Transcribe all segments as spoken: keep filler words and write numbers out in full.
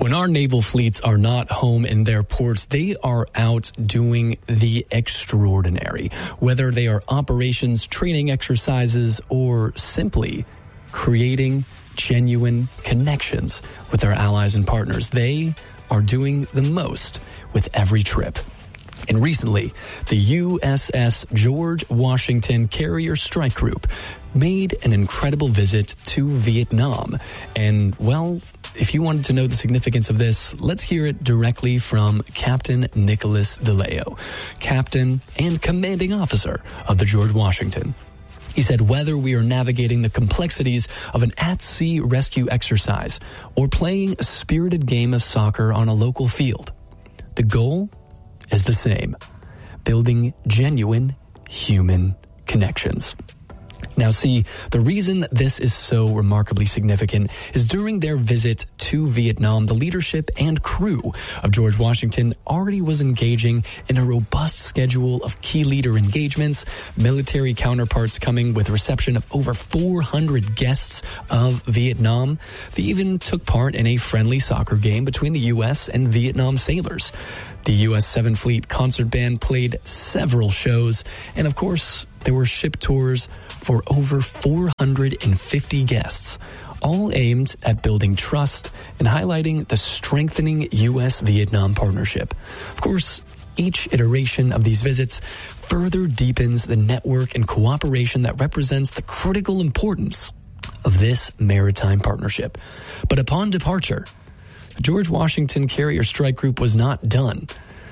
When our naval fleets are not home in their ports, they are out doing the extraordinary, whether they are operations, training exercises, or simply creating genuine connections with our allies and partners. They are doing the most with every trip. And recently, the U S S George Washington Carrier Strike Group made an incredible visit to Vietnam. And, well, if you wanted to know the significance of this, let's hear it directly from Captain Nicholas DeLeo, Captain and Commanding Officer of the George Washington. He said, whether we are navigating the complexities of an at-sea rescue exercise or playing a spirited game of soccer on a local field, the goal is the same: building genuine human connections. Now, see, the reason this is so remarkably significant is during their visit to Vietnam, the leadership and crew of George Washington already was engaging in a robust schedule of key leader engagements, military counterparts coming with reception of over four hundred guests of Vietnam. They even took part in a friendly soccer game between the U S and Vietnam sailors. The U S seventh Fleet Concert Band played several shows, and of course, there were ship tours for over four hundred fifty guests, all aimed at building trust and highlighting the strengthening U S Vietnam partnership. Of course, each iteration of these visits further deepens the network and cooperation that represents the critical importance of this maritime partnership. But upon departure, the George Washington Carrier Strike Group was not done.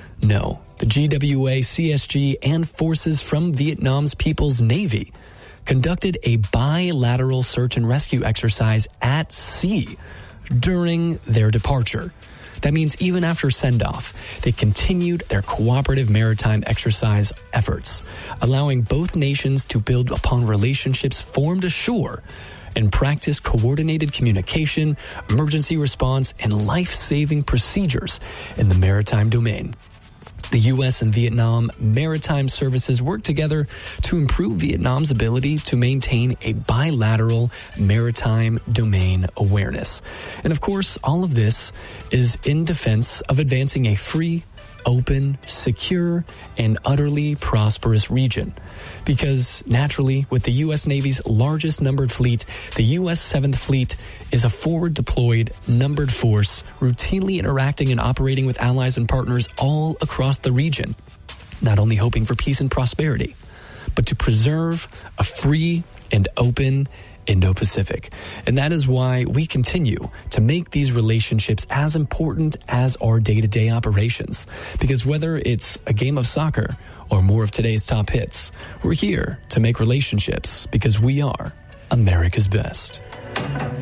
No, the G W A, C S G, and forces from Vietnam's People's Navy conducted a bilateral search and rescue exercise at sea during their departure. That means even after send-off, they continued their cooperative maritime exercise efforts, allowing both nations to build upon relationships formed ashore and practice coordinated communication, emergency response, and life-saving procedures in the maritime domain. The U S and Vietnam maritime services work together to improve Vietnam's ability to maintain a bilateral maritime domain awareness. And of course, all of this is in defense of advancing a free, open, secure, and utterly prosperous region. Because naturally, with the U S Navy's largest numbered fleet, the U S seventh Fleet is a forward-deployed, numbered force routinely interacting and operating with allies and partners all across the region, not only hoping for peace and prosperity, but to preserve a free and open Indo-Pacific. And that is why we continue to make these relationships as important as our day-to-day operations. Because whether it's a game of soccer or more of today's top hits, we're here to make relationships because we are America's best.